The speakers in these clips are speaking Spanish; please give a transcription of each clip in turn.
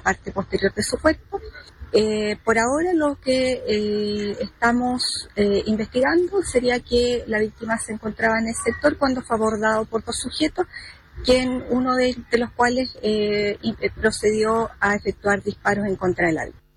parte posterior de su cuerpo. Por ahora lo que estamos investigando sería que la víctima se encontraba en el sector cuando fue abordado por dos sujetos, uno de los cuales procedió a efectuar disparos en contra de la víctima.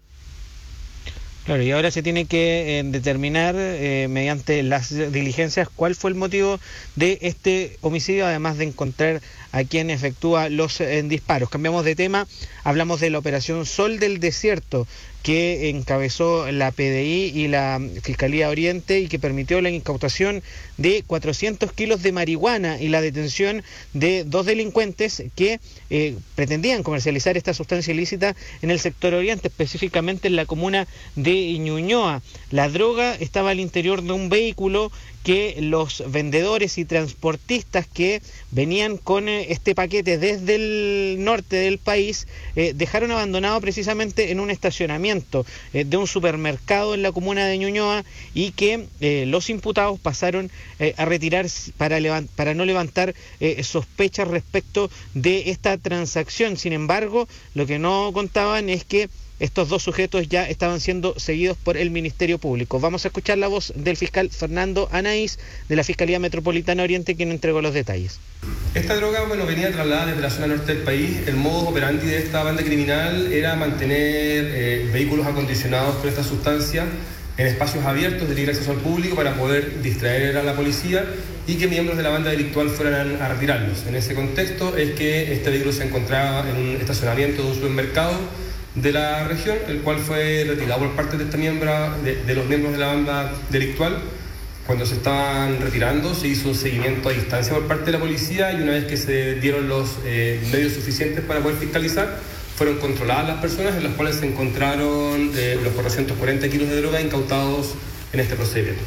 Claro, y ahora se tiene que determinar mediante las diligencias cuál fue el motivo de este homicidio, además de encontrar a quien efectúa los disparos. Cambiamos de tema, hablamos de la operación Sol del Desierto, que encabezó la PDI y la Fiscalía Oriente y que permitió la incautación de 400 kilos de marihuana y la detención de dos delincuentes que pretendían comercializar esta sustancia ilícita en el sector Oriente, específicamente en la comuna de Ñuñoa. La droga estaba al interior de un vehículo que los vendedores y transportistas que venían con este paquete desde el norte del país dejaron abandonado precisamente en un estacionamiento de un supermercado en la comuna de Ñuñoa, y que los imputados pasaron a retirar para no levantar sospechas respecto de esta transacción. Sin embargo, lo que no contaban es que estos dos sujetos ya estaban siendo seguidos por el Ministerio Público. Vamos a escuchar la voz del fiscal Fernando Anaís de la Fiscalía Metropolitana Oriente, quien entregó los detalles. Esta droga, venía trasladada desde la zona norte del país. El modus operandi de esta banda criminal era mantener vehículos acondicionados con esta sustancia en espacios abiertos de libre acceso al público para poder distraer a la policía y que miembros de la banda delictual fueran a retirarlos. En ese contexto es que este vehículo se encontraba en un estacionamiento de un supermercado de la región, el cual fue retirado por parte de los miembros de la banda delictual. Cuando se estaban retirando se hizo un seguimiento a distancia por parte de la policía, y una vez que se dieron los medios suficientes para poder fiscalizar, fueron controladas las personas, en las cuales se encontraron los 440 kilos de droga incautados en este procedimiento.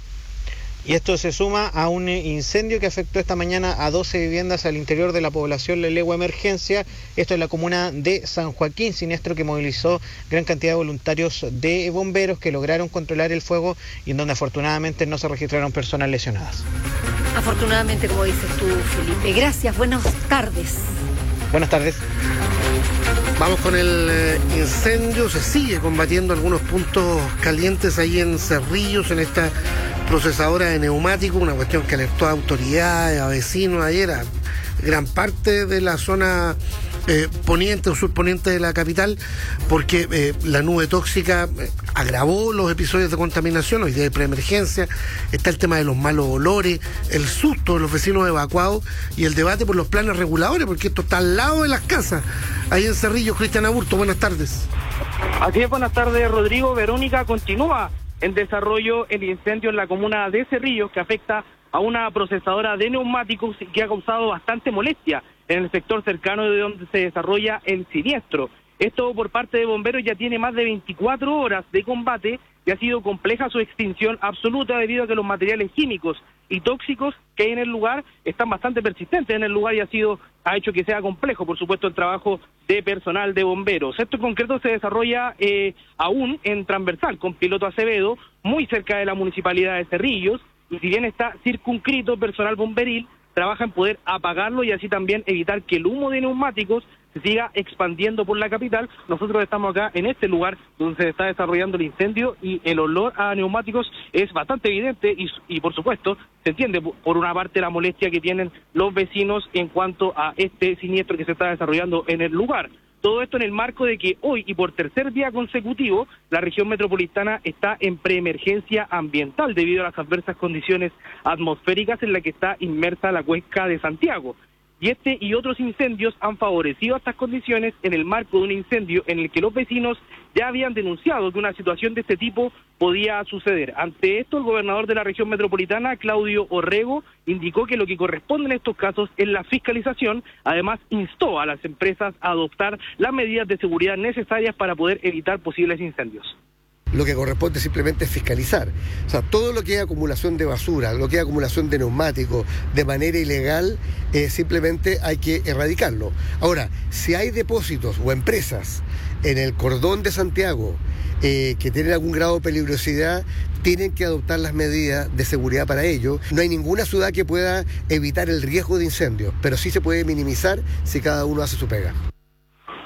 Y esto se suma a un incendio que afectó esta mañana a 12 viviendas al interior de la población Lelegua Emergencia, esto en la comuna de San Joaquín, siniestro que movilizó gran cantidad de voluntarios de bomberos que lograron controlar el fuego y en donde afortunadamente no se registraron personas lesionadas. Afortunadamente, como dices tú, Felipe. Gracias, buenas tardes. Buenas tardes. Vamos con el incendio. Se sigue combatiendo algunos puntos calientes ahí en Cerrillos, en esta procesadora de neumáticos, una cuestión que alertó a autoridades, a vecinos ayer, a gran parte de la zona poniente o surponiente de la capital, porque la nube tóxica agravó los episodios de contaminación. Hoy día de preemergencia está el tema de los malos olores, el susto de los vecinos evacuados y el debate por los planes reguladores, porque esto está al lado de las casas. Ahí en Cerrillos, Cristian Aburto, buenas tardes. Así es, buenas tardes, Rodrigo. Verónica, continúa en desarrollo el incendio en la comuna de Cerrillos, que afecta a una procesadora de neumáticos y que ha causado bastante molestia en el sector cercano de donde se desarrolla el siniestro. Esto por parte de bomberos ya tiene más de 24 horas de combate y ha sido compleja su extinción absoluta debido a que los materiales químicos y tóxicos que hay en el lugar están bastante persistentes en el lugar y ha hecho que sea complejo, por supuesto, el trabajo de personal de bomberos. Esto en concreto se desarrolla aún en transversal con Piloto Acevedo, muy cerca de la municipalidad de Cerrillos, y si bien está circunscrito, personal bomberil trabaja en poder apagarlo y así también evitar que el humo de neumáticos se siga expandiendo por la capital. Nosotros estamos acá en este lugar donde se está desarrollando el incendio y el olor a neumáticos es bastante evidente y por supuesto se entiende por una parte la molestia que tienen los vecinos en cuanto a este siniestro que se está desarrollando en el lugar. Todo esto en el marco de que hoy y por tercer día consecutivo la región metropolitana está en preemergencia ambiental debido a las adversas condiciones atmosféricas en las que está inmersa la cuenca de Santiago. Y este y otros incendios han favorecido estas condiciones en el marco de un incendio en el que los vecinos ya habían denunciado que una situación de este tipo podía suceder. Ante esto, el gobernador de la región metropolitana, Claudio Orrego, indicó que lo que corresponde en estos casos es la fiscalización. Además, instó a las empresas a adoptar las medidas de seguridad necesarias para poder evitar posibles incendios. Lo que corresponde simplemente es fiscalizar. O sea, todo lo que es acumulación de basura, lo que es acumulación de neumáticos de manera ilegal, simplemente hay que erradicarlo. Ahora, si hay depósitos o empresas en el cordón de Santiago que tienen algún grado de peligrosidad, tienen que adoptar las medidas de seguridad para ello. No hay ninguna ciudad que pueda evitar el riesgo de incendio, pero sí se puede minimizar si cada uno hace su pega.